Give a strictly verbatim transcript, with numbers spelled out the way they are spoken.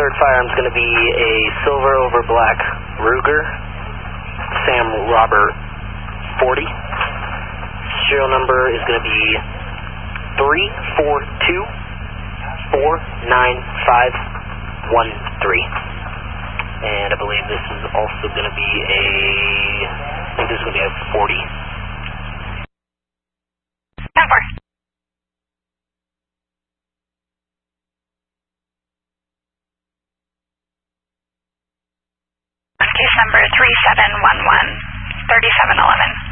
third firearm is going to be a silver over black Ruger, Sam Robert forty. Serial number is going to be three four two four nine five one three. And I believe this is also going to be a, I think this is going to be a forty. Number. Case number three seven one one, thirty-seven eleven.